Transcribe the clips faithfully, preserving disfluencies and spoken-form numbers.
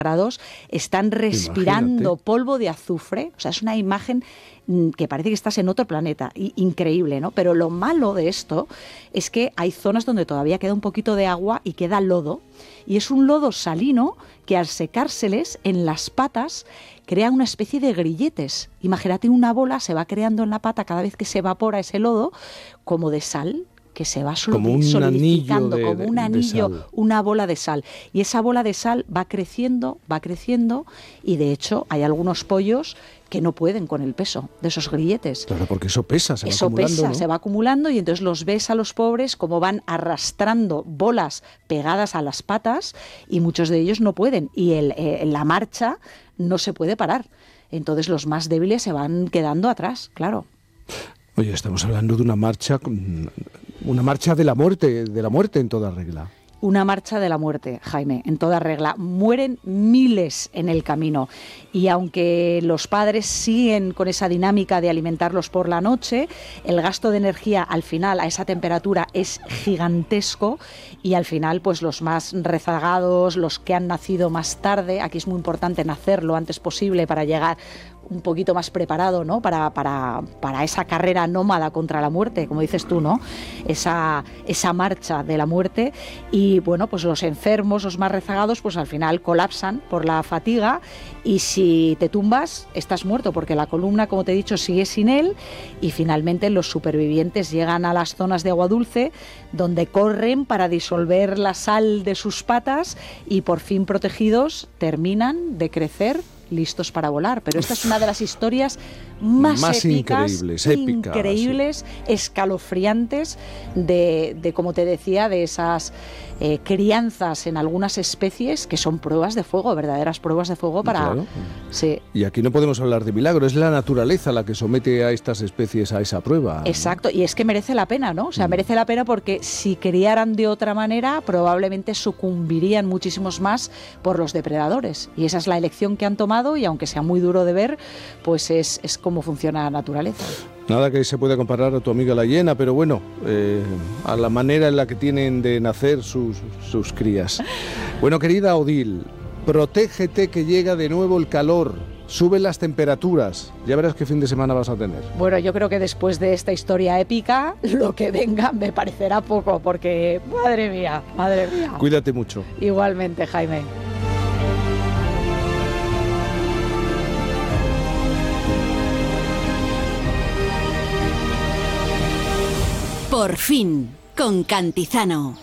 grados, están respirando Imagínate. polvo de azufre. O sea, es una imagen que parece que estás en otro planeta, y, increíble, ¿no? Pero lo malo de esto es que hay zonas donde todavía queda un poquito de agua y queda lodo, y es un lodo salino que al secárseles en las patas crea una especie de grilletes. Imagínate, una bola se va creando en la pata cada vez que se evapora ese lodo, como de sal, que se va como un solidificando, anillo de, como un de, anillo, de sal. una bola de sal. Y esa bola de sal va creciendo, va creciendo, y de hecho hay algunos pollos que no pueden con el peso de esos grilletes. Claro, porque eso pesa, se va Eso acumulando, pesa, ¿no? se va acumulando, y entonces los ves a los pobres como van arrastrando bolas pegadas a las patas, y muchos de ellos no pueden, y el, eh, la marcha no se puede parar. Entonces los más débiles se van quedando atrás, claro. Oye, estamos hablando de una marcha, una marcha de la muerte, de la muerte en toda regla. Una marcha de la muerte, Jaime, en toda regla. Mueren miles en el camino, y aunque los padres siguen con esa dinámica de alimentarlos por la noche, el gasto de energía al final a esa temperatura es gigantesco, y al final pues los más rezagados, los que han nacido más tarde, aquí es muy importante nacer lo antes posible para llegar un poquito más preparado, ¿no? Para, para, para esa carrera nómada contra la muerte, como dices tú, ¿no? Esa, esa marcha de la muerte. Y bueno, pues los enfermos, los más rezagados, pues al final colapsan por la fatiga, y si te tumbas, estás muerto, porque la columna, como te he dicho, sigue sin él, y finalmente los supervivientes llegan a las zonas de agua dulce, donde corren para disolver la sal de sus patas, y por fin protegidos terminan de crecer, listos para volar. Pero esta es una de las historias más, más épicas, increíbles, épicas, increíbles, sí. escalofriantes de, de, como te decía, de esas eh, crianzas en algunas especies que son pruebas de fuego, verdaderas pruebas de fuego para... Claro. Sí. Y aquí no podemos hablar de milagro, es la naturaleza la que somete a estas especies a esa prueba. Exacto, y es que merece la pena, ¿no? O sea, mm. merece la pena porque si criaran de otra manera, probablemente sucumbirían muchísimos más por los depredadores. Y esa es la elección que han tomado, y aunque sea muy duro de ver, pues es, es cómo funciona la naturaleza. Nada que se pueda comparar a tu amiga la hiena, pero bueno, eh, a la manera en la que tienen de nacer sus, sus crías. Bueno, querida Odile, protégete que llega de nuevo el calor, suben las temperaturas, ya verás qué fin de semana vas a tener. Bueno, yo creo que después de esta historia épica, lo que venga me parecerá poco, porque madre mía, madre mía. Cuídate mucho. Igualmente, Jaime. Por fin, con Cantizano.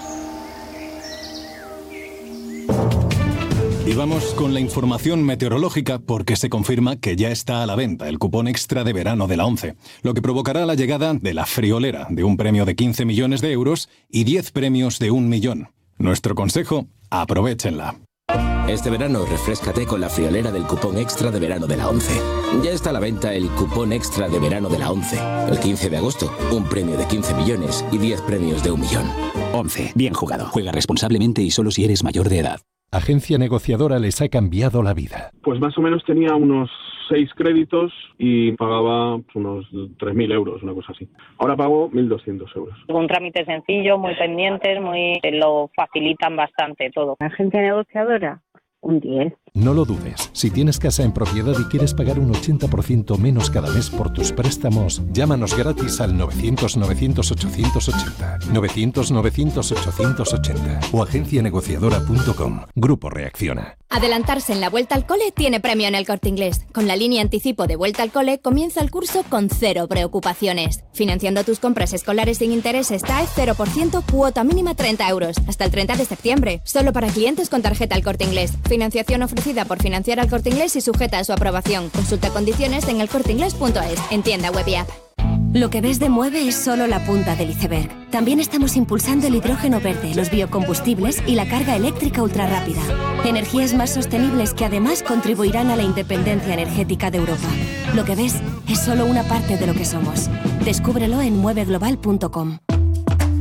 Y vamos con la información meteorológica, porque se confirma que ya está a la venta el cupón extra de verano de la ONCE, lo que provocará la llegada de la friolera, de un premio de quince millones de euros y diez premios de un millón. Nuestro consejo, aprovéchenla. Este verano refréscate con la friolera del cupón extra de verano de la ONCE. Ya está a la venta el cupón extra de verano de la ONCE. El quince de agosto, un premio de quince millones y diez premios de un millón. ONCE, bien jugado. Juega responsablemente y solo si eres mayor de edad. Agencia negociadora les ha cambiado la vida. Pues más o menos tenía unos seis créditos y pagaba unos tres mil euros, una cosa así. Ahora pago mil doscientos euros. Un trámite sencillo, muy pendientes, muy lo facilitan bastante todo. Agencia negociadora, un diez. No lo dudes. Si tienes casa en propiedad y quieres pagar un ochenta por ciento menos cada mes por tus préstamos, llámanos gratis al novecientos novecientos ochocientos ochenta, novecientos novecientos ochocientos ochenta o agencia negociadora punto com. Grupo Reacciona. Adelantarse en la Vuelta al Cole tiene premio en El Corte Inglés. Con la línea anticipo de Vuelta al Cole comienza el curso con cero preocupaciones. Financiando tus compras escolares sin intereses T A E cero por ciento, cuota mínima treinta euros. Hasta el treinta de septiembre. Solo para clientes con tarjeta El Corte Inglés. Financiación ofrecida por Financiar al Corte Inglés y sujeta a su aprobación. Consulta condiciones en el corte inglés punto es, en tienda web y app. Lo que ves de Mueve es solo la punta del iceberg. También estamos impulsando el hidrógeno verde, los biocombustibles y la carga eléctrica ultrarrápida. Energías más sostenibles que además contribuirán a la independencia energética de Europa. Lo que ves es solo una parte de lo que somos. Descúbrelo en mueve global punto com.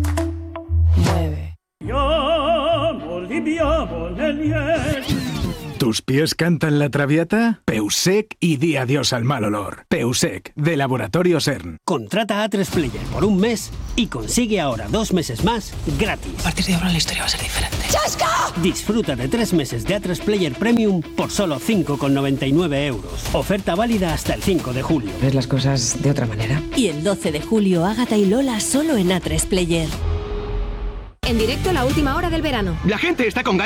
Mueve. ¿Tus pies cantan la traviata? Peusec y di adiós al mal olor. Peusec, de Laboratorio CERN. Contrata a tres Player por un mes y consigue ahora dos meses más gratis. A partir de ahora la historia va a ser diferente. ¡Chasca! Disfruta de tres meses de A tres Player Premium por solo cinco con noventa y nueve euros. Oferta válida hasta el cinco de julio. ¿Ves las cosas de otra manera? Y el doce de julio, Ágata y Lola solo en A tres Player. En directo la última hora del verano. La gente está con ganas